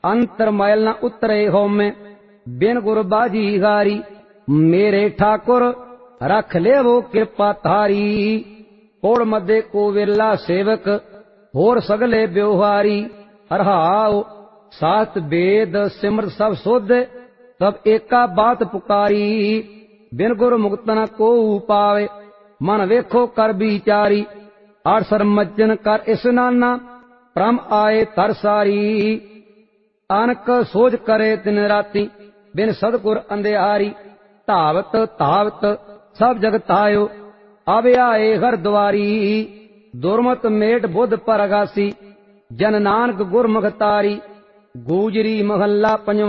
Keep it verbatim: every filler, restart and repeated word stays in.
अंतर मैल न उतरे हो में बिन गुर बाजी गारी। मेरे ठाकुर रख ले वो कृपा थारी। होड़ मध्य को विरला सेवक होर सगले ब्योहारी। हरहाओ सात वेद सिमर सब सुध तब एका बात पुकारी। बिन गुर मुक्त न को पावे मन वेखो कर विचारी। अड़सर मज्जन कर स्नाना परम आए तर सारी। अनक सोच करे दिन राती बिन सदगुर अंधियारी। धावत धावत सब जगत आयो अब आए हर द्वारी। दुर्मत मेट बुद्ध पर अगासी जन नानक गुरमुख तारी। गूजरी महल्ला पंजवा।